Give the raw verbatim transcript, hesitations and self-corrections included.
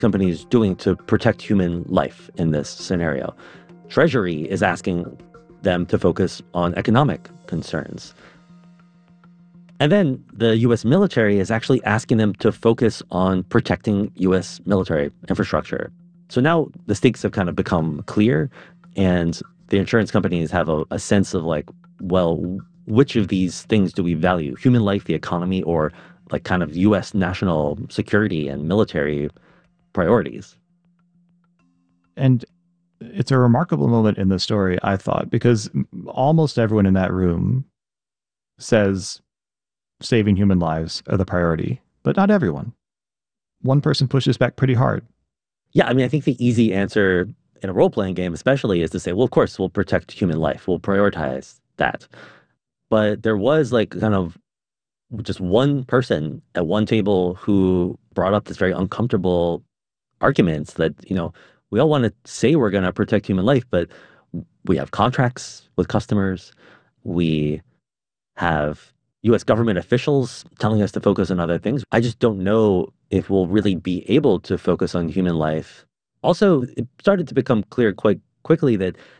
companies doing to protect human life in this scenario? Treasury is asking them to focus on economic concerns. And then the U S military is actually asking them to focus on protecting U S military infrastructure. So now the stakes have kind of become clear, and the insurance companies have a, a sense of like, well, which of these things do we value? Human life, the economy, or like kind of U S national security and military priorities? And it's a remarkable moment in the story, I thought, because almost everyone in that room says saving human lives are the priority, but not everyone. One person pushes back pretty hard. Yeah, I mean, I think the easy answer in a role-playing game especially is to say, well, of course, we'll protect human life. We'll prioritize that. But there was like kind of just one person at one table who brought up this very uncomfortable arguments that, you know, we all want to say we're going to protect human life, but we have contracts with customers. We have U S government officials telling us to focus on other things. I just don't know if we'll really be able to focus on human life. Also, it started to become clear quite quickly that